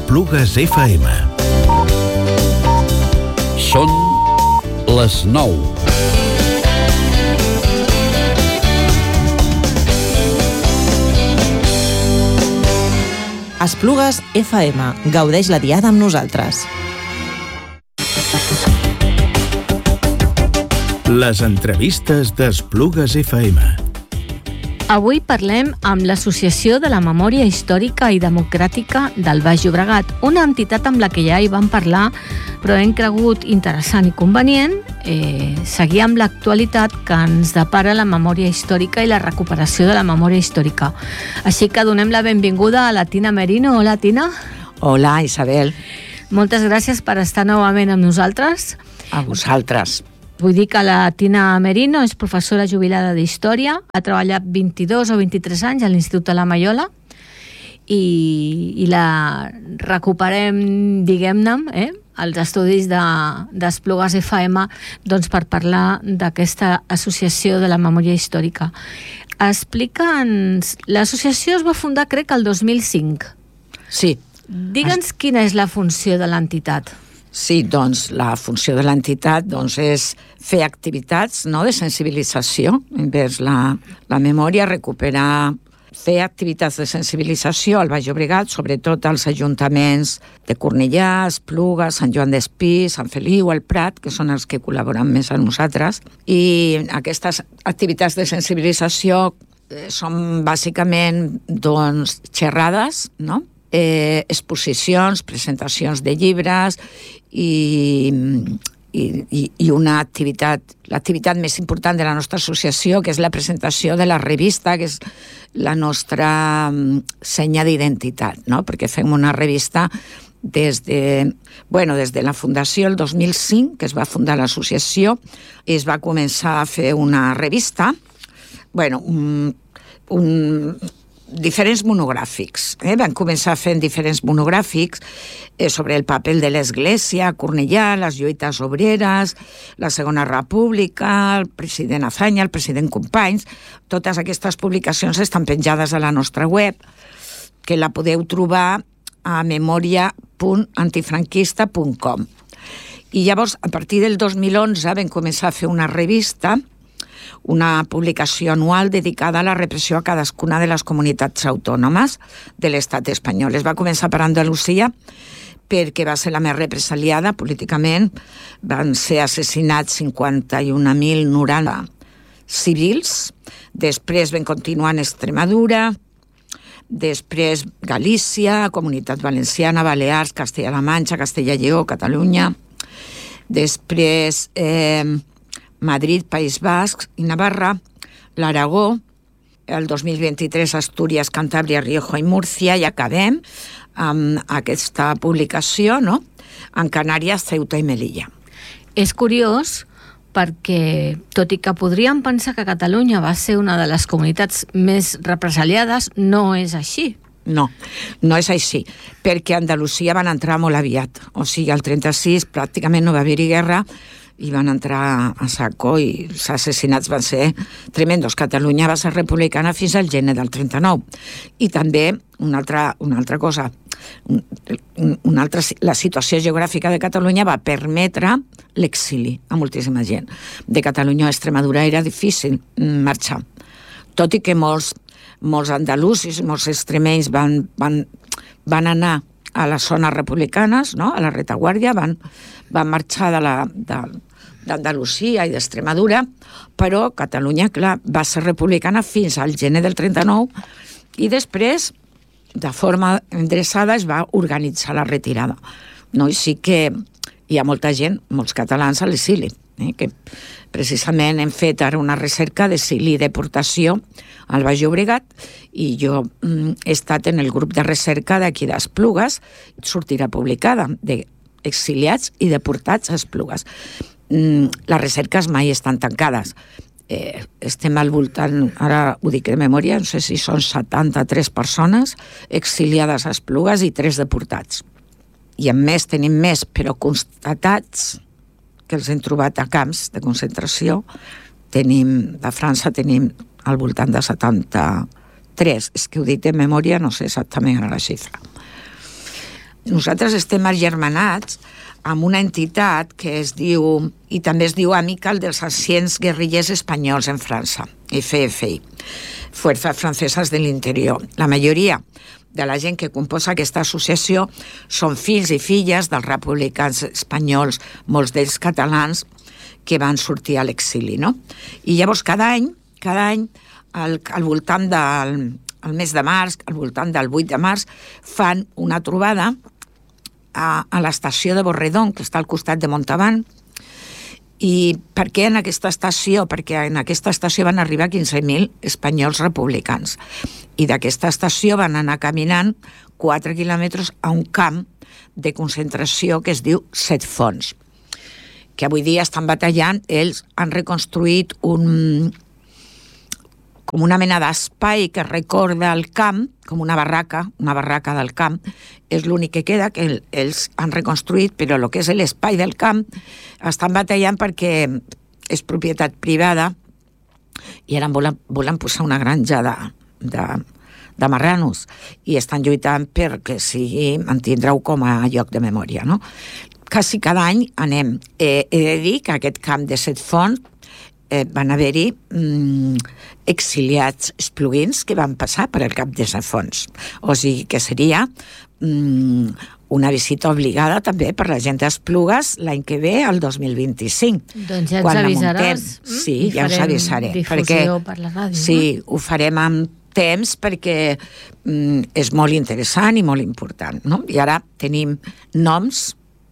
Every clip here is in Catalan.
Esplugues FM. Són les 9. Esplugues FM. Gaudeix la diada amb nosaltres. Les entrevistes d'Esplugues FM. Avui parlem amb l'Associació de la Memòria Històrica i Democràtica del Baix Llobregat, una entitat amb la que ja hi vam parlar, però hem cregut interessant i convenient seguir amb l'actualitat que ens depara la memòria històrica i la recuperació de la memòria històrica. Així que donem la benvinguda a la Tina Merino. Hola, Tina. Hola, Isabel. Moltes gràcies per estar novament amb nosaltres. A vosaltres. Vull dir que la Tina Merino és professora jubilada d'Història, ha treballat 22 o 23 anys a l'Institut de la Maiola i la recuperem, diguem-ne, als estudis d'Esplugues FM, doncs per parlar d'aquesta associació de la memòria històrica. Explica'ns, l'associació es va fundar, crec, el 2005. Sí. Digue'ns quina és la funció de l'entitat. Sí, doncs la funció de l'entitat és fer activitats de sensibilització envers la memòria, recuperar, fer activitats de sensibilització al Baix Llobregat, sobretot als ajuntaments de Cornellà, Esplugues, Sant Joan d'Espí, Sant Feliu, el Prat, que són els que col·laboren més amb nosaltres. I aquestes activitats de sensibilització són bàsicament xerrades, exposicions, presentacions de llibres i una activitat, l'activitat més important de la nostra associació, que és la presentació de la revista, que és la nostra senya d'identitat, perquè fem una revista des de la fundació el 2005, que es va fundar l'associació, i es va començar a fer una revista, diferents monogràfics. Van començar fent diferents monogràfics sobre el paper de l'Església a Cornellà, les lluites obreres, la Segona República, el president Azaña, el president Companys. Totes aquestes publicacions estan penjades a la nostra web, que la podeu trobar a memoria.antifranquista.com. I llavors, a partir del 2011, vam començar a fer una revista, una publicació anual dedicada a la repressió a cadascuna de les comunitats autònomes de l'estat espanyol. Es va començar per Andalusia perquè va ser la més represaliada políticament. Van ser assassinats 51.090 civils. Després vam continuar en Extremadura, després Galícia, Comunitat Valenciana, Balears, Castella-La Manxa, Castella-Lleó, Catalunya. Després Madrid, País Basc i Navarra, l'Aragó, el 2023 Astúries, Cantàbria, Rioja i Múrcia, i acabem amb aquesta publicació, en Canàries, Ceuta i Melilla. És curiós perquè, tot i que podríem pensar que Catalunya va ser una de les comunitats més represaliades, no és així. No és així, perquè a Andalusia van entrar molt aviat. O sigui, al 36 pràcticament no va haver-hi guerra, i van entrar a saco i els assassinats van ser tremendos. Catalunya va ser republicana fins al gener del 39. I també una altra cosa, la situació geogràfica de Catalunya va permetre l'exili a moltíssima gent. De Catalunya a Extremadura era difícil marxar. Tot i que molts andalusos, molts extremenys van anar a les zones republicanes, a la retaguardia, van marxar d'Andalusia i d'Extremadura, però Catalunya, clar, va ser republicana fins al gener del 39 i després, de forma endreçada, es va organitzar la retirada. I sí que hi ha molta gent, molts catalans a l'exili, que precisament hem fet ara una recerca d'exili i deportació al Baix Llobregat i jo he estat en el grup de recerca d'aquí d'Esplugues, sortirà publicada, d'exiliats i deportats a Esplugues. Les recerques mai estan tancades. Estem al voltant, ara ho dic de memòria, no sé si són 73 persones exiliades a Esplugues i 3 deportats. I a més tenim més, però constatats, que els hem trobat a camps de concentració. De França tenim al voltant de 73. És que ho dic de memòria, no sé exactament ara la xifra. nosaltres estem agermanats amb una entitat que es diu, i també es diu Amical dels Anciens Guerrillers Espanyols en França, FFI, Fuerzas Francesas de l'Interior. La majoria de la gent que composa aquesta associació són fills i filles dels republicans espanyols, molts d'ells catalans, que van sortir a l'exili, no? I llavors cada any, al voltant del mes de març, al voltant del 8 de març, fan una trobada a l'estació de Borredón, que està al costat de Montauban. I per què en aquesta estació? Perquè en aquesta estació van arribar 15.000 espanyols republicans. I d'aquesta estació van anar caminant 4 quilòmetres a un camp de concentració que es diu Set Fonts, que avui dia estan batallant. Ells han reconstruït com una mena d'espai que recorda el camp, com una barraca del camp. És l'únic que queda, que ells han reconstruït, però el que és l'espai del camp estan batallant perquè és propietat privada i ara volen posar una granja de marranos i estan lluitant perquè mantindreu com a lloc de memòria, no? Quasi cada any anem. He de dir que aquest camp de Set Fonts van haver-hi exiliats espluguins que van passar per el camp de Set Fonts. O sigui que seria una visita obligada també per la gent d'Esplugues l'any que ve, el 2025. Doncs ja ens avisaràs. Sí, ja us avisaré. Difusió per la ràdio. Sí, ho farem amb temps perquè és molt interessant i molt important, no? I ara tenim noms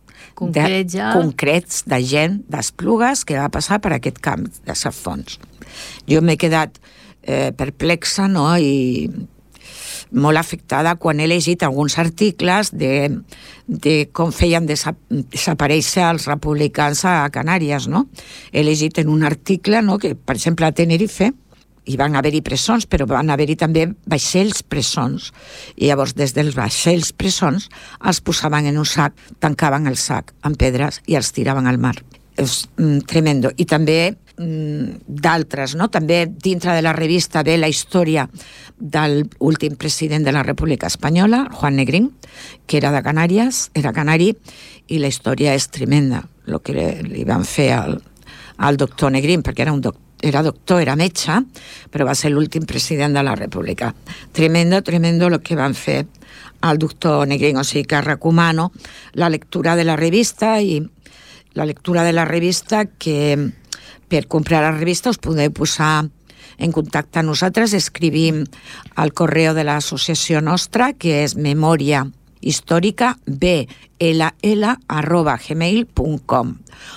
concrets de gent d'Esplugues que va passar per aquest camp de Set Fonts. Jo m'he quedat perplexa, no?, i molt afectada quan he llegit alguns articles de com feien desaparèixer els republicans a Canàries, no? He llegit en un article, no?, que, per exemple, a Tenerife hi van haver-hi presons, però van haver-hi també vaixells presons. I llavors, des dels vaixells presons, els posaven en un sac, tancaven el sac amb pedres i els tiraven al mar. És tremendo. I també d'altres, no? També dintre de la revista ve la història de l'últim president de la República Espanyola, Juan Negrín, que era de Canàries, era canari, i la història és tremenda, el que li van fer al doctor Negrín, perquè era doctor, era metge, però va ser l'últim president de la República. Tremendo el que van fer al doctor Negrín, o sigui que recomano la lectura de la revista, i la lectura de la revista, que per comprar la revista us podeu posar en contacte amb nosaltres, escrivim al correu de l'associació nostra, que és memoriahistòrica@gmail.com,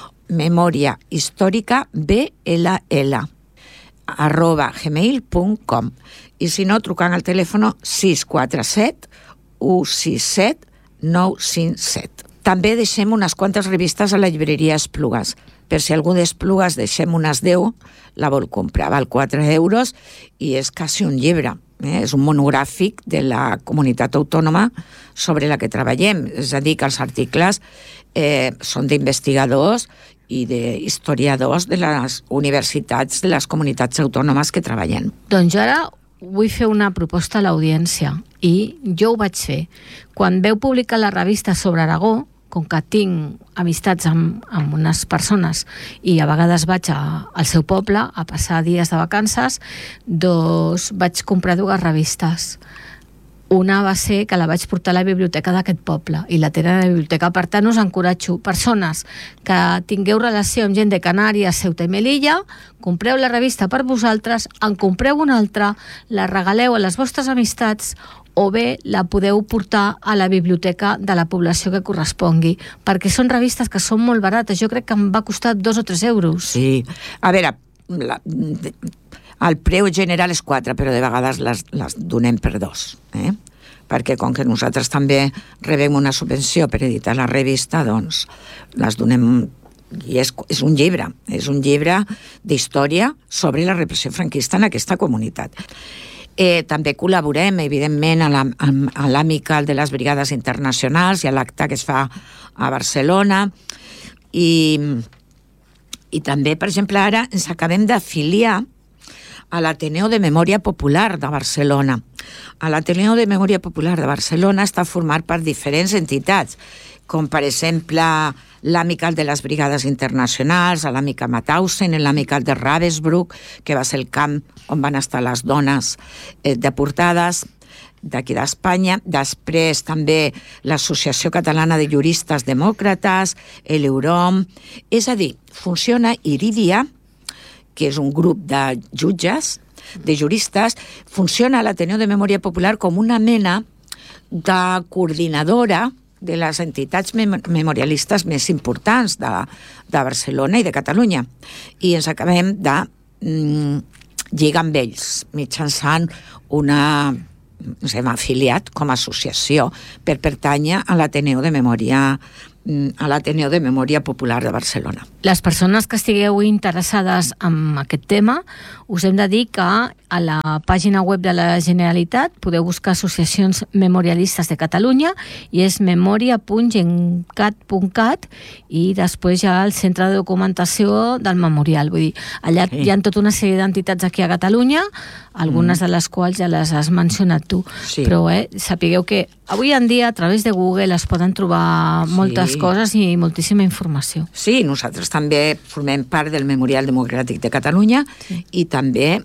memoriahistòrica@gmail.com, i si no, trucant al telèfon 647 167 957. També deixem unes quantes revistes a la llibreria Esplugues. Per si algú d'Esplugues deixem unes 10, la vol comprar, val 4 euros i és quasi un llibre. És un monogràfic de la comunitat autònoma sobre la que treballem. És a dir, que els articles són d'investigadors i d'historiadors de les universitats de les comunitats autònomes que treballem. Doncs jo ara vull fer una proposta a l'audiència, i jo ho vaig fer. Quan veu publicar la revista sobre Aragó, com que tinc amistats amb unes persones i a vegades vaig al seu poble a passar dies de vacances, doncs vaig comprar 2 revistes. Una va ser que la vaig portar a la biblioteca d'aquest poble i la tenen a la biblioteca. Per tant, us encoratjo, persones que tingueu relació amb gent de Canàries, Ceuta i Melilla, compreu la revista per vosaltres, en compreu una altra, la regaleu a les vostres amistats, o bé la podeu portar a la biblioteca de la població que correspongui, perquè són revistes que són molt barates. Jo crec que em va costar 2 o 3 euros. Sí, a veure, el preu general és 4, però de vegades les donem per 2, perquè com que nosaltres també rebem una subvenció per editar la revista, doncs les donem. I és un llibre d'història sobre la repressió franquista en aquesta comunitat. També col·laborem, evidentment, a l'Amical de les Brigades Internacionals i a l'acte que es fa a Barcelona. I també, per exemple, ara ens acabem d'afiliar a l'Ateneu de Memòria Popular de Barcelona. A l'Ateneu de Memòria Popular de Barcelona està format per diferents entitats, com per exemple l'Amical de les Brigades Internacionals, l'Amical Mauthausen, l'Amical de Ravensbrück, que va ser el camp on van estar les dones deportades d'aquí d'Espanya. Després també l'Associació Catalana de Juristes Demòcrates, l'Eurom. És a dir, funciona Iridia, que és un grup de jutges, de juristes, funciona a l'Ateneu de Memòria Popular com una mena de coordinadora de les entitats memorialistes més importants de Barcelona i de Catalunya. I ens acabem de lligar amb ells mitjançant ens hem afiliat com a associació per pertànyer a l'Ateneu de Memòria Popular de Barcelona. Les persones que estigueu interessades en aquest tema, us hem de dir que a la pàgina web de la Generalitat podeu buscar associacions memorialistes de Catalunya i és memoria.gencat.cat i després hi ha el centre de documentació del memorial. Vull dir, allà hi ha tota una sèrie d'entitats aquí a Catalunya, algunes de les quals ja les has mencionat tu. Sí. Però sapigueu que avui en dia a través de Google es poden trobar moltes coses i moltíssima informació. Sí, nosaltres també formem part del Memorial Democràtic de Catalunya i també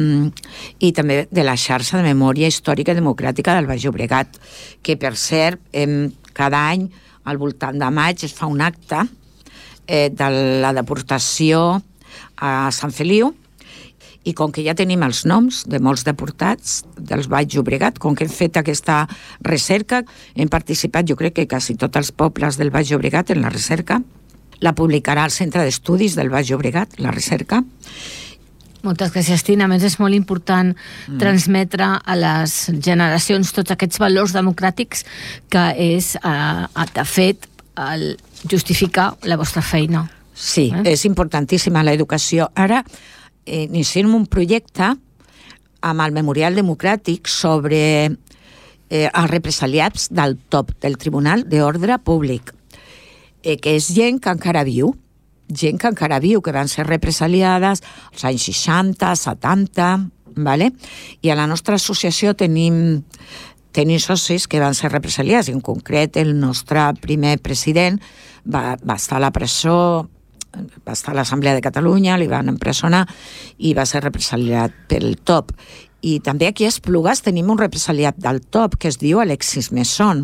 de la xarxa de memòria històrica democràtica del Baix Llobregat, que per cert, cada any al voltant de maig es fa un acte de la deportació a Sant Feliu, i com que ja tenim els noms de molts deportats del Baix Llobregat, com que hem fet aquesta recerca, hem participat, jo crec que quasi tots els pobles del Baix Llobregat en la recerca, la publicarà el Centre d'Estudis del Baix Llobregat, la recerca. Moltes gràcies, Tina. A més, és molt important transmetre a les generacions tots aquests valors democràtics que és, de fet, justificar la vostra feina. Sí, és importantíssima l'educació. Ara iniciem un projecte amb el Memorial Democràtic sobre els represaliats del TOP, del Tribunal d'Ordre Públic, que és gent que encara viu, que van ser represaliades als anys 60, 70, vale? I a la nostra associació tenim socis que van ser represaliats. En concret, el nostre primer president va estar a la presó, va estar a l'Assemblea de Catalunya, li van empresonar i va ser represaliat pel TOP. I també aquí a Esplugues tenim un represaliat del TOP que es diu Alexis Mesón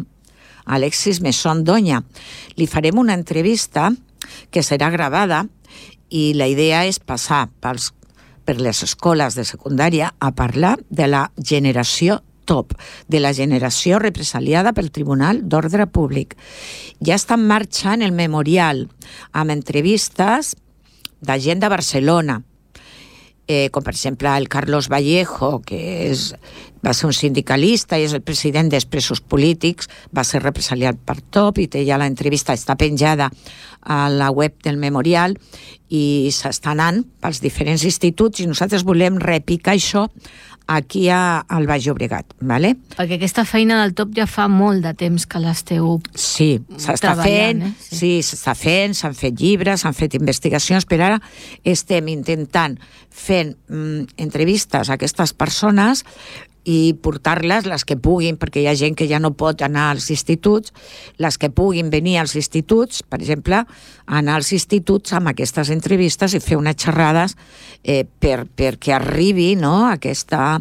Doña. Li farem una entrevista que serà gravada i la idea és passar per les escoles de secundària a parlar de la generació TOP, de la generació represaliada pel Tribunal d'Ordre Públic. Ja està en marxa en el memorial amb entrevistes de gent de Barcelona, com per exemple el Carlos Vallejo, que va ser un sindicalista i és el president dels presos polítics, va ser represaliat per TOP i té ja l'entrevista, està penjada a la web del memorial i s'està anant pels diferents instituts i nosaltres volem repicar això aquí al Baix Llobregat, ¿vale? Perquè aquesta feina del TOP ja fa molt de temps que l'esteu treballant. Sí, s'està fent, s'han fet llibres, s'han fet investigacions, però ara estem intentant fent entrevistes a aquestes persones i portar-les, les que puguin, perquè hi ha gent que ja no pot anar als instituts, les que puguin venir als instituts, per exemple, anar als instituts amb aquestes entrevistes i fer unes xerrades perquè arribi, no, aquesta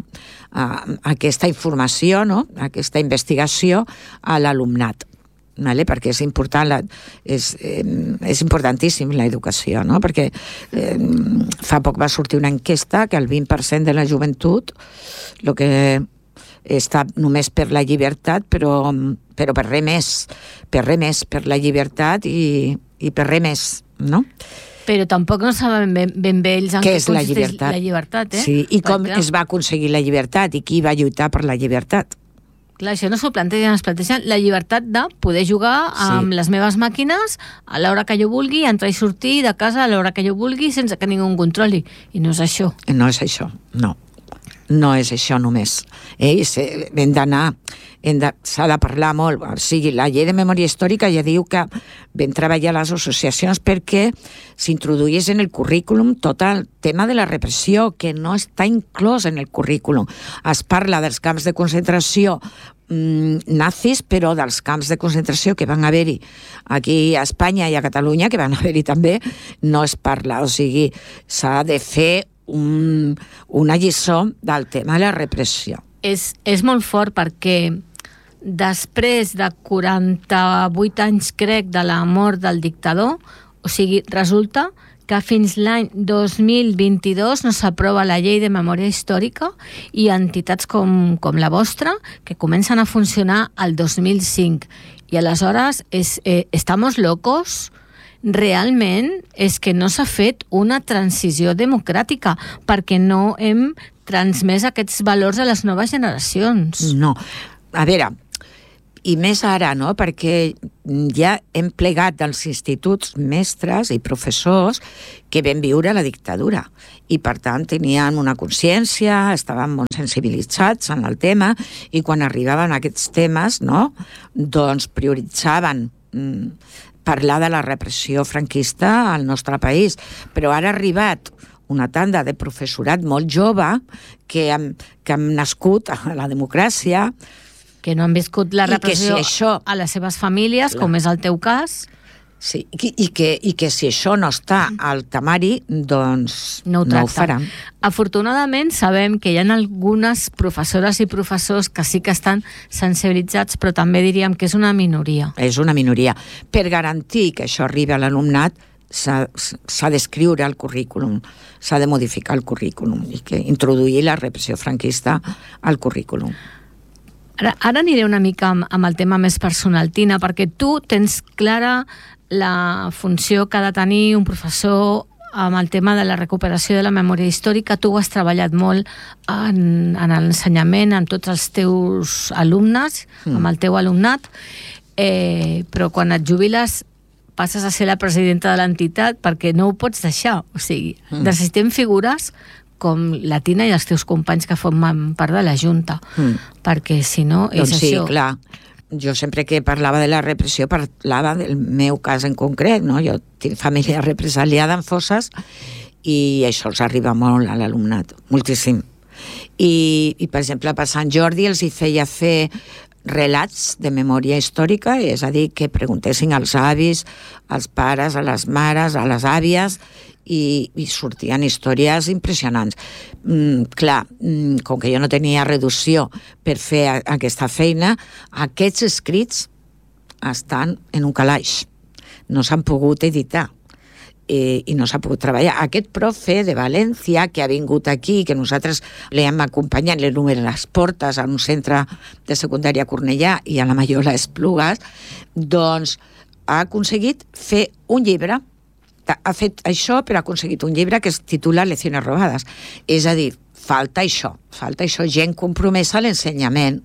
informació, no, aquesta investigació a l'alumnat. Vale? Perquè és important, és importantíssim l'educació, no? Perquè fa poc va sortir una enquesta que el 20% de la joventut el que està només per la llibertat, però per res més, per la llibertat i per res més, no? Però tampoc no saben ben bé ells en què consisteix la llibertat, Sí, i com es va aconseguir la llibertat i qui va lluitar per la llibertat. Clar, això no s'ho plantegen, es plantegen la llibertat de poder jugar amb les meves màquines a l'hora que jo vulgui, entrar i sortir de casa a l'hora que jo vulgui sense que ningú em controli. I no és això. No és això, no. no és això només. Hem d'anar, s'ha de parlar molt. O sigui, la llei de memòria històrica ja diu que vam treballar les associacions perquè s'introduís en el currículum tot el tema de la repressió, que no està inclòs en el currículum. Es parla dels camps de concentració nazis, però dels camps de concentració que van haver-hi aquí a Espanya i a Catalunya, que van haver-hi també, no es parla. O sigui, s'ha de fer una lliçó del tema de la repressió. És molt fort perquè després de 48 anys, crec, de la mort del dictador, o sigui, resulta que fins l'any 2022 no s'aprova la llei de memòria històrica i entitats com la vostra que comencen a funcionar al 2005. I aleshores, ¿estamos locos? Realment és que no s'ha fet una transició democràtica perquè no hem transmès aquests valors a les noves generacions. No. A veure, i més ara, no?, perquè ja hem plegat dels instituts mestres i professors que vam viure la dictadura i, per tant, tenien una consciència, estaven molt sensibilitzats en el tema i quan arribaven aquests temes, no?, doncs prioritzaven parlar de la repressió franquista al nostre país. Però ara ha arribat una tanda de professorat molt jove que han nascut a la democràcia, que no han viscut la repressió a les seves famílies, com és el teu cas. Sí, i que si això no està al temari, doncs no ho faran. Afortunadament sabem que hi ha algunes professores i professors que sí que estan sensibilitzats, però també diríem que és una minoria. És una minoria. Per garantir que això arribi a l'alumnat, s'ha d'escriure el currículum, s'ha de modificar el currículum i que introduir la repressió franquista al currículum. Ara aniré una mica amb el tema més personal, Tina, perquè tu tens clara la funció que ha de tenir un professor amb el tema de la recuperació de la memòria històrica. Tu has treballat molt en l'ensenyament, amb tots els teus alumnes, amb el teu alumnat, però quan et jubiles passes a ser la presidenta de l'entitat perquè no ho pots deixar. O sigui, necessitem figures com la Tina i els teus companys que formen part de la Junta, perquè si no és doncs això. Sí, clar. Jo sempre que parlava de la repressió parlava del meu cas en concret, no? Jo tinc família represaliada en fosses i això els arriba molt a l'alumnat, moltíssim. I per exemple, per Sant Jordi els hi feia fer relats de memòria històrica, és a dir, que preguntessin als avis, als pares, a les mares, a les àvies, i sortien històries impressionants. Clar, com que jo no tenia reducció per fer aquesta feina, aquests escrits estan en un calaix. No s'han pogut editar i no s'ha pogut treballar. Aquest profe de València, que ha vingut aquí, que nosaltres l'hem acompanyat, l'hem obert les portes a un centre de secundària a Cornellà i a la Maiola Esplugues, doncs ha aconseguit fer un llibre. Ha fet això, però ha aconseguit un llibre que es titula Lecciones robades. És a dir, falta això, gent compromesa a l'ensenyament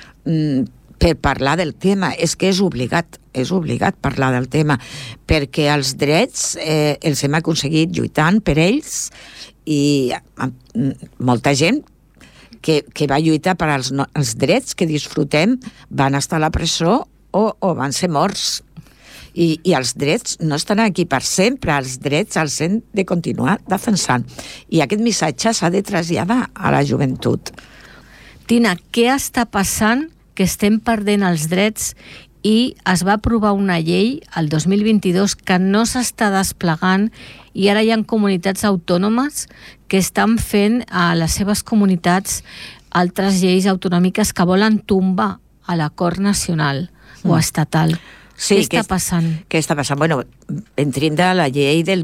per parlar del tema. És que és obligat parlar del tema, perquè els drets els hem aconseguit lluitant per ells i molta gent que va lluitar per als drets que disfrutem van estar a la presó o van ser morts. I els drets no estan aquí per sempre, els drets els hem de continuar defensant. I aquest missatge s'ha de traslladar a la joventut. Tina, què està passant que estem perdent els drets i es va aprovar una llei el 2022 que no s'està desplegant i ara hi ha comunitats autònomes que estan fent a les seves comunitats altres lleis autonòmiques que volen tombar a l'acord nacional o estatal? Sí, què està passant? Què està passant? Bueno, vam tindre la llei del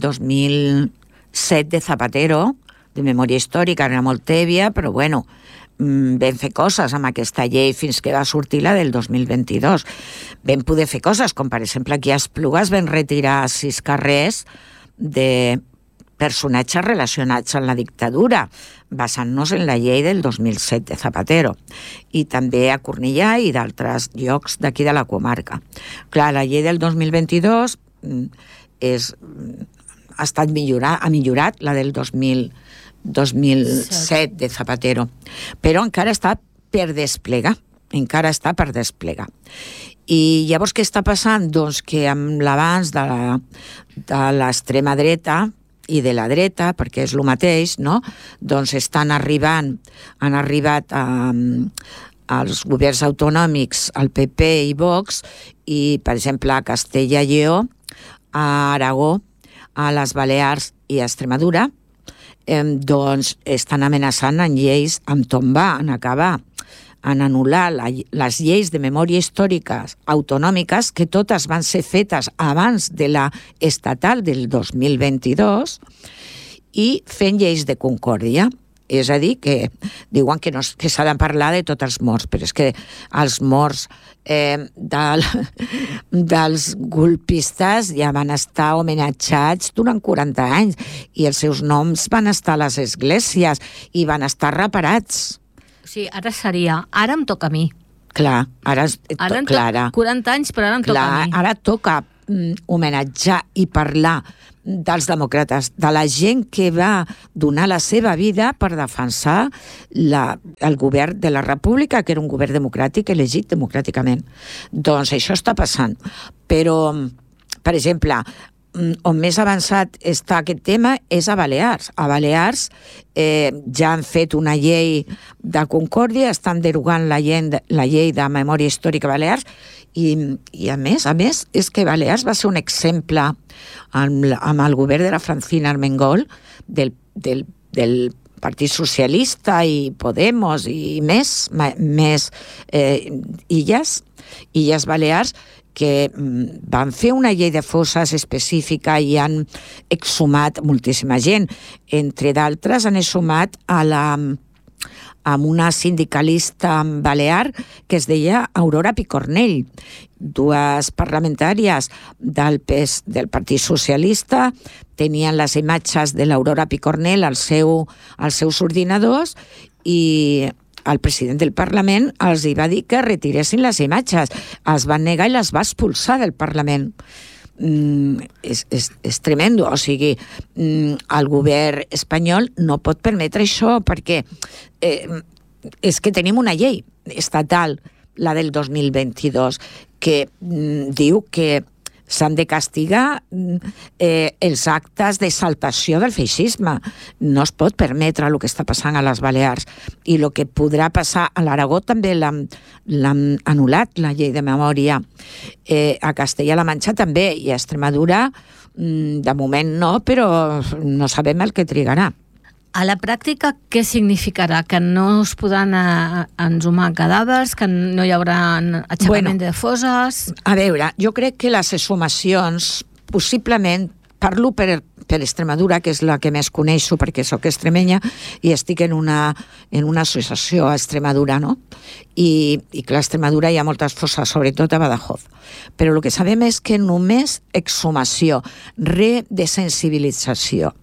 2007 de Zapatero, de memòria històrica, era molt tèbia, però bueno, vam fer coses amb aquesta llei fins que va sortir la del 2022. Vam poder fer coses, com per exemple aquí a Esplugues vam retirar 6 carrers de personatges relacionats amb la dictadura, basant-nos en la llei del 2007 de Zapatero, i també a Cornellà i d'altres llocs d'aquí de la comarca. Clar, la llei del 2022 ha millorat la del 2007, 2007 de Zapatero, però encara està per desplegar. I llavors què està passant? Doncs que amb l'avanç de l'extrema dreta i de la dreta, perquè és el mateix, no? Doncs han arribat als governs autonòmics, al PP i Vox, i, per exemple, a Castella i Lleó, a Aragó, a les Balears i a Extremadura, doncs estan amenaçant en lleis, en tombar, en acabar, en anul·lar les lleis de memòria històriques autonòmiques, que totes van ser fetes abans de la estatal del 2022, i fent lleis de concòrdia. És a dir, que diuen que s'ha de parlar de tots els morts, però és que els morts dels golpistes ja van estar homenatjats durant 40 anys i els seus noms van estar a les esglésies i van estar reparats. Sí, ara em toca a mi. Clar, ara 40 anys, però ara em toca a mi. Ara toca homenatjar i parlar dels demòcrates, de la gent que va donar la seva vida per defensar el govern de la República, que era un govern democràtic, elegit democràticament. Doncs això està passant. Però, per exemple, on més avançat està aquest tema és a Balears. A Balears ja han fet una llei de concòrdia, estan derogant la llei de memòria històrica a Balears, i a més, és que Balears va ser un exemple amb el govern de la Francina Armengol, del Partit Socialista i Podemos i més illes Balears, que van fer una llei de fosses específica i han exhumat moltíssima gent. Entre d'altres, han exhumat amb una sindicalista balear que es deia Aurora Picornell. Dues parlamentàries del Partit Socialista tenien les imatges de l'Aurora Picornell als seus ordinadors, i el president del Parlament els hi va dir que retiressin les imatges. Es van negar i les va expulsar del Parlament. És tremendo. O sigui, el govern espanyol no pot permetre això, perquè és que tenim una llei estatal, la del 2022, que diu que s'han de castigar els actes d'exaltació del feixisme. No es pot permetre el que està passant a les Balears. I el que podrà passar a l'Aragó també l'han anul·lat, la llei de memòria. A Castella-La Manxa també, i a Extremadura de moment no, però no sabem el que trigarà. A la pràctica, què significarà? Que no es podran exhumar cadàvers, que no hi haurà aixecament de fosses? A veure, jo crec que les exhumacions, possiblement, parlo per Extremadura, que és la que més coneixo perquè sóc extremenya i estic en una associació a Extremadura, no? I clar, a Extremadura hi ha moltes fosses, sobretot a Badajoz. Però el que sabem és que només exhumació, redesensibilització,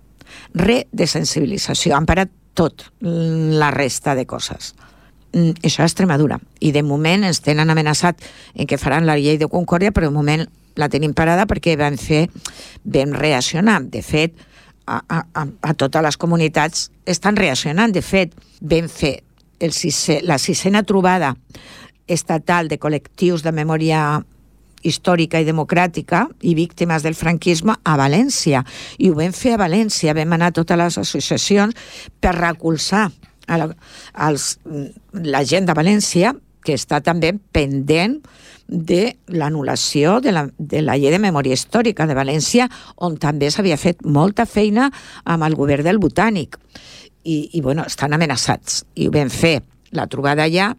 han parat tot la resta de coses. Això a Extremadura. I de moment ens tenen amenaçat en que faran la llei de concòrdia, però de moment la tenim parada perquè vam reaccionar. De fet, a totes les comunitats estan reaccionant. De fet, vam fer la 6a trobada estatal de col·lectius de memòria històrica i democràtica i víctimes del franquisme a València. I ho vam fer a València, vam anar a totes les associacions per recolzar la gent de València, que està també pendent de l'anul·lació de la llei de memòria històrica de València, on també s'havia fet molta feina amb el govern del Botànic. I bueno, estan amenaçats. I ho vam fer la trobada allà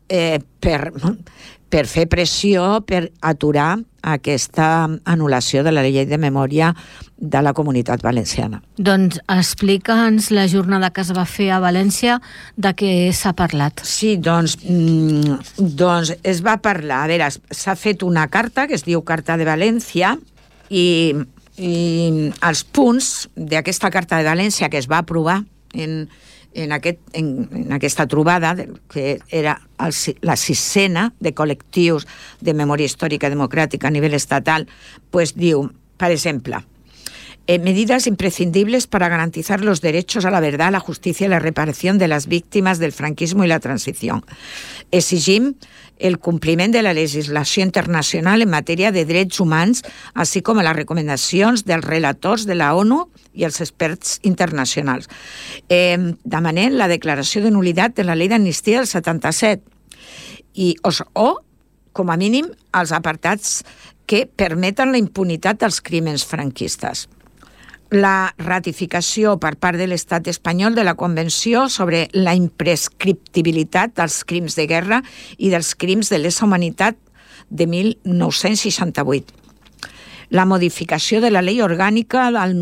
per fer pressió, per aturar aquesta anul·lació de la llei de memòria de la Comunitat Valenciana. Doncs explica'ns la jornada que es va fer a València, de què s'ha parlat. Sí, doncs es va parlar. A veure, s'ha fet una carta que es diu Carta de València, i els punts d'aquesta Carta de València que es va aprovar en aquesta trobada, que era la 6a de col·lectius de memòria històrica democràtica a nivell estatal, diu, per exemple, medidas imprescindibles para garantizar los derechos a la verdad, la justicia y la reparación de las víctimes del franquismo y la transición. Exigim el compliment de la legislació internacional en matèria de drets humans, així com les recomanacions dels relators de la ONU i els experts internacionals. Demanem la declaració de nulitat de la llei d'amnistia del 77 o, com a mínim, els apartats que permeten la impunitat dels crímens franquistes. La ratificació per part de l'Estat espanyol de la Convenció sobre la imprescriptibilitat dels crims de guerra i dels crims de lesa humanitat de 1968. La modificació de la Llei Orgànica del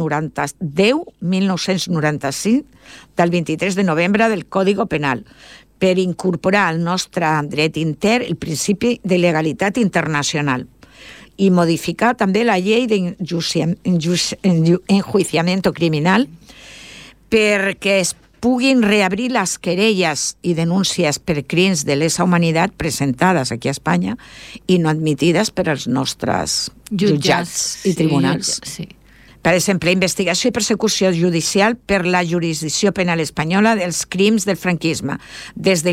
1995 del 23 de novembre del Código Penal per incorporar al nostre dret intern el principi de legalitat internacional i modificar també la llei d'enjuiciamiento criminal perquè es puguin reabrir les querelles i denúncies per crims de lesa humanitat presentades aquí a Espanya i no admitides per als nostres jutjats i tribunals. Sí. Per exemple, investigació i persecució judicial per la jurisdicció penal espanyola dels crims del franquisme, des de